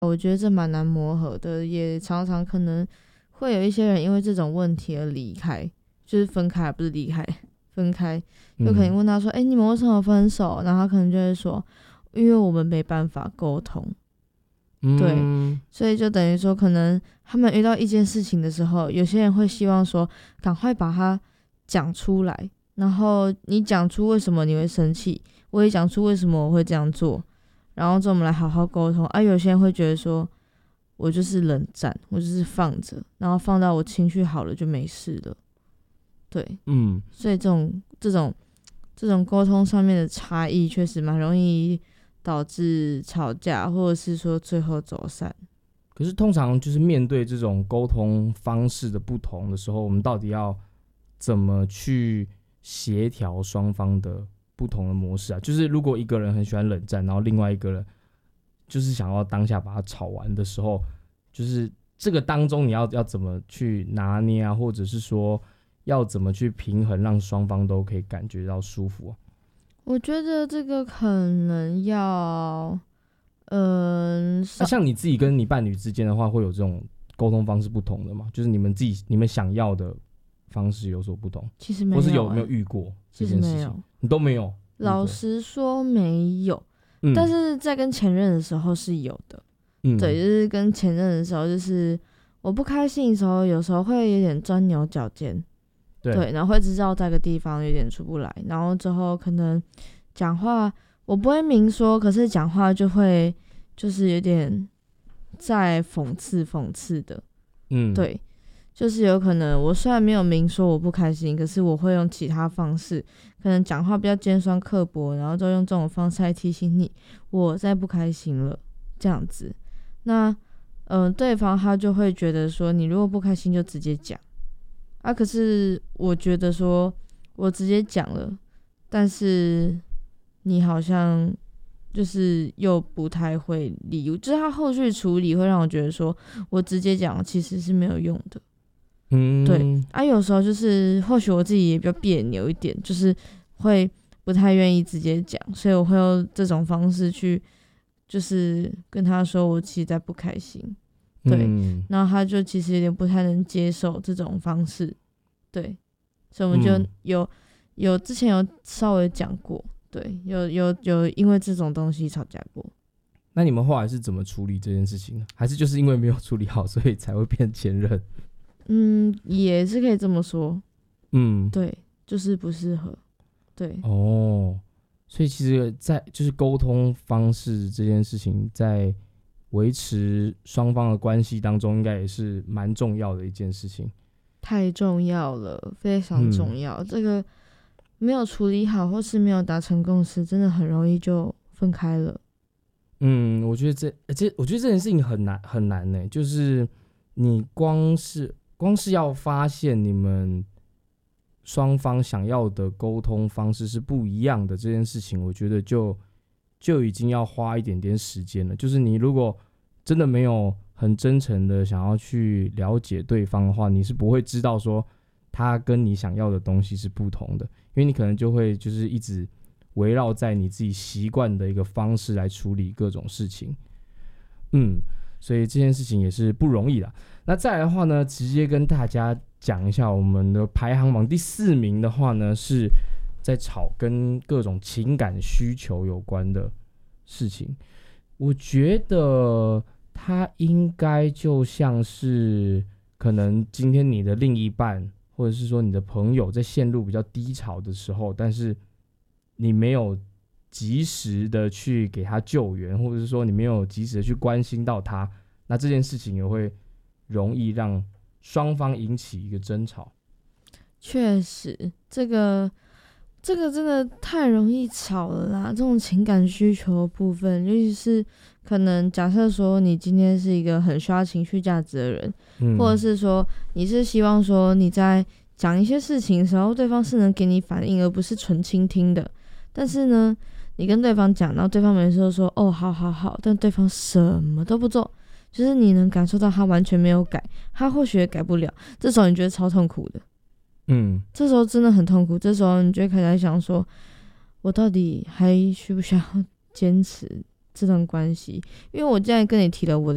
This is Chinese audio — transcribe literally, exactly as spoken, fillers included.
我觉得这蛮难磨合的，也常常可能会有一些人因为这种问题而离开，就是分开，不是离开，分开。就可能问他说：“哎、嗯欸，你们为什么分手？”然后他可能就会说：“因为我们没办法沟通。”对、嗯，所以就等于说，可能他们遇到一件事情的时候，有些人会希望说，赶快把它讲出来，然后你讲出为什么你会生气，我也讲出为什么我会这样做，然后之后我们来好好沟通。啊，有些人会觉得说，我就是冷战，我就是放着，然后放到我情绪好了就没事了。对，嗯，所以这种这种这种沟通上面的差异，确实蛮容易导致吵架，或者是说最后走散。 可是通常就是面对这种沟通方式的不同的时候，我们到底要怎么去协调双方的不同的模式啊？就是如果一个人很喜欢冷战，然后另外一个人就是想要当下把它吵完的时候，就是这个当中你要要怎么去拿捏啊，或者是说要怎么去平衡，让双方都可以感觉到舒服啊？ 我觉得这个可能要，嗯、呃， 啊，像你自己跟你伴侣之间的话，会有这种沟通方式不同的吗？就是你们自己你们想要的方式有所不同？ 其实没有、欸， 或是有没有遇过这件事情？ 其实没有， 你都没有。 老实说没有、嗯，但是在跟前任的时候是有的。嗯，对，就是跟前任的时候，就是我不开心的时候，有时候会有点钻牛角尖。对, 对，然后会知道在个地方有点出不来，然后之后可能讲话我不会明说，可是讲话就会就是有点在讽刺讽刺的。嗯，对，就是有可能我虽然没有明说我不开心，可是我会用其他方式，可能讲话比较尖酸刻薄，然后就用这种方式来提醒你我在不开心了这样子。那嗯、呃，对方他就会觉得说，你如果不开心就直接讲啊，可是我觉得说我直接讲了，但是你好像就是又不太会理，就是他后续处理会让我觉得说我直接讲其实是没有用的。嗯，对啊，有时候就是或许我自己也比较别扭一点，就是会不太愿意直接讲，所以我会用这种方式去就是跟他说我其实在不开心。对、嗯，然后他就其实有点不太能接受这种方式，对，所以我们就有、嗯、有之前有稍微讲过，对，有有有因为这种东西吵架过。 那你们后来是怎么处理这件事情呢？还是就是因为没有处理好，所以才会变前任？ 嗯，也是可以这么说。嗯，对，就是不适合。对， 哦，所以其实在就是沟通方式这件事情，在维持双方的关系当中，应该也是蛮重要的一件事情。 太重要了，非常重要、嗯、这个没有处理好或是没有达成共识，真的很容易就分开了。 嗯，我觉得这这我觉得这件事情很难很难呢，就是你光是光是要发现你们双方想要的沟通方式是不一样的这件事情，我觉得就就已经要花一点点时间了。就是你如果真的没有很真诚的想要去了解对方的话，你是不会知道说他跟你想要的东西是不同的，因为你可能就会就是一直围绕在你自己习惯的一个方式来处理各种事情。嗯，所以这件事情也是不容易的。那再来的话呢，直接跟大家讲一下我们的排行榜第四名的话呢，是在吵跟各种情感需求有关的事情。我觉得它应该就像是可能今天你的另一半或者是说你的朋友在陷入比较低潮的时候，但是你没有及时的去给他救援，或者是说你没有及时的去关心到他，那这件事情也会容易让双方引起一个争吵。 确实，这个这个真的太容易吵了啦，这种情感需求的部分，尤其是可能假设说你今天是一个很需要情绪价值的人、嗯、或者是说你是希望说你在讲一些事情的时候，对方是能给你反应而不是纯倾听的，但是呢你跟对方讲，然后对方每次都说哦好好好，但对方什么都不做，就是你能感受到他完全没有改，他或许也改不了，这时候你觉得超痛苦的。嗯，这时候真的很痛苦，这时候你就会开始想说我到底还需不需要坚持这段关系，因为我既然跟你提了我的